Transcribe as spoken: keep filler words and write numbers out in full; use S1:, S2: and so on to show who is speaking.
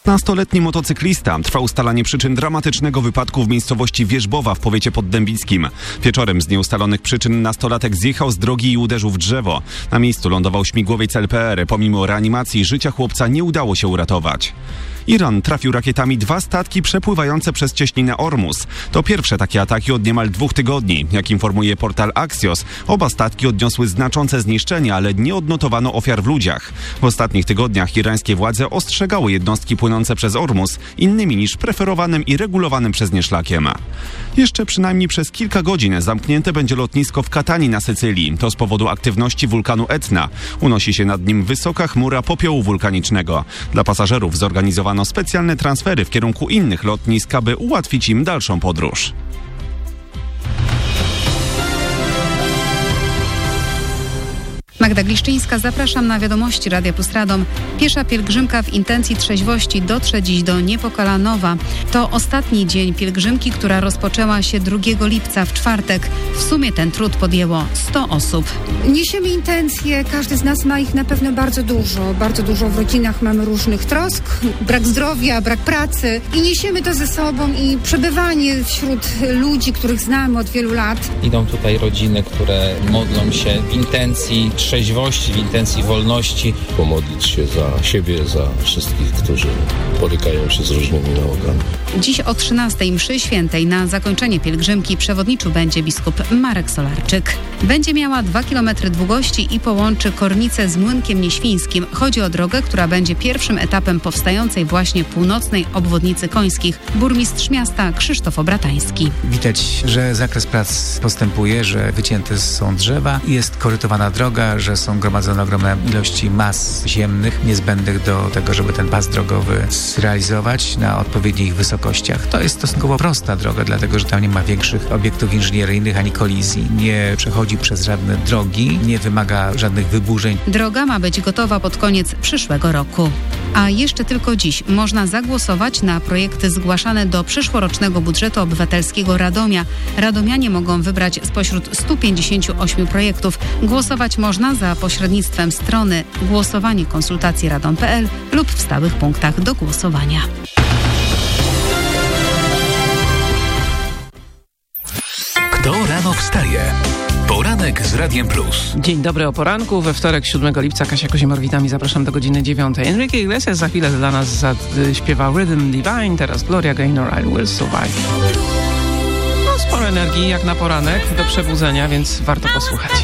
S1: Nastoletni motocyklista. Trwa ustalanie przyczyn dramatycznego wypadku w miejscowości Wierzbowa w powiecie poddębickim. Wieczorem z nieustalonych przyczyn nastolatek zjechał z drogi i uderzył w drzewo. Na miejscu lądował śmigłowiec L P R. Pomimo reanimacji życia chłopca nie udało się uratować. Iran trafił rakietami dwa statki przepływające przez cieśninę Ormus. To pierwsze takie ataki od niemal dwóch tygodni. Jak informuje portal Axios, oba statki odniosły znaczące zniszczenia, ale nie odnotowano ofiar w ludziach. W ostatnich tygodniach irańskie władze ostrzegały jednostki płynące przez Ormus innymi niż preferowanym i regulowanym przez nie szlakiem. Jeszcze przynajmniej przez kilka godzin zamknięte będzie lotnisko w Katanii na Sycylii. To z powodu aktywności wulkanu Etna. Unosi się nad nim wysoka chmura popiołu wulkanicznego. Dla pasażerów zorganizowano specjalne transfery w kierunku innych lotnisk, aby ułatwić im dalszą podróż.
S2: Magda Gliszczyńska, zapraszam na wiadomości Radia Plus Radom. Piesza pielgrzymka w intencji trzeźwości dotrze dziś do Niepokalanowa. To ostatni dzień pielgrzymki, która rozpoczęła się drugiego lipca w czwartek. W sumie ten trud podjęło sto osób.
S3: Niesiemy intencje, każdy z nas ma ich na pewno bardzo dużo. Bardzo dużo w rodzinach mamy różnych trosk, brak zdrowia, brak pracy i niesiemy to ze sobą i przebywanie wśród ludzi, których znamy od wielu lat.
S4: Idą tutaj rodziny, które modlą się w intencji trzeźwości, w intencji wolności.
S5: Pomodlić się za siebie, za wszystkich, którzy borykają się z różnymi nałogami.
S2: Dziś o trzynastej mszy świętej na zakończenie pielgrzymki przewodniczył będzie biskup Marek Solarczyk. Będzie miała dwa kilometry długości i połączy Kornicę z Młynkiem Nieświńskim. Chodzi o drogę, która będzie pierwszym etapem powstającej właśnie północnej obwodnicy Końskich. Burmistrz miasta Krzysztof Obratański.
S6: Widać, że zakres prac postępuje, że wycięte są drzewa, jest korytowana droga, że są gromadzone ogromne ilości mas ziemnych niezbędnych do tego, żeby ten pas drogowy zrealizować na odpowiednich wysokościach. To jest stosunkowo prosta droga, dlatego że tam nie ma większych obiektów inżynieryjnych ani kolizji. Nie przechodzi przez żadne drogi, nie wymaga żadnych wyburzeń.
S2: Droga ma być gotowa pod koniec przyszłego roku. A jeszcze tylko dziś można zagłosować na projekty zgłaszane do przyszłorocznego budżetu obywatelskiego Radomia. Radomianie mogą wybrać spośród stu pięćdziesięciu ośmiu projektów. Głosować można za pośrednictwem strony głosowanie konsultacji radom kropka p l lub w stałych punktach do głosowania.
S7: Kto rano wstaje? Poranek z Radiem Plus.
S8: Dzień dobry o poranku. We wtorek siódmego lipca Kasia Kozimor-Witami. Zapraszam do godziny dziewiątej. Enrique Iglesias za chwilę dla nas zaśpiewa Rhythm Divine. Teraz Gloria Gaynor, I Will Survive. No, sporo energii jak na poranek do przebudzenia, więc warto posłuchać.